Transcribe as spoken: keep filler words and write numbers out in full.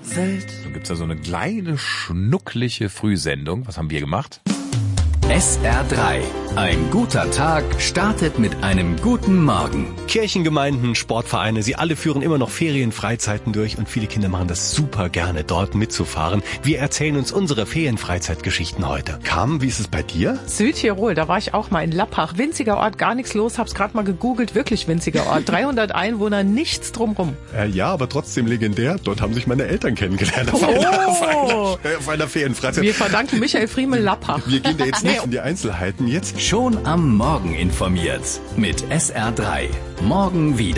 Welt. So gibt's da so eine kleine, schnuckliche Frühsendung. Was haben wir gemacht? S R drei. Ein guter Tag startet mit einem guten Morgen. Kirchengemeinden, Sportvereine, sie alle führen immer noch Ferienfreizeiten durch und viele Kinder machen das super gerne, dort mitzufahren. Wir erzählen uns unsere Ferienfreizeitgeschichten heute. Carmen, wie ist es bei dir? Südtirol, da war ich auch mal in Lappach. Winziger Ort, gar nichts los, hab's gerade mal gegoogelt, wirklich winziger Ort. dreihundert Einwohner, nichts drumrum. Äh, ja, aber trotzdem legendär. Dort haben sich meine Eltern kennengelernt auf, Oh. einer, auf, einer, auf einer Ferienfreizeit. Wir verdanken Michael Friemel Lappach. Wir gehen da jetzt nicht in die Einzelheiten. Jetzt Schon am Morgen informiert. Mit S R drei. Morgen wieder.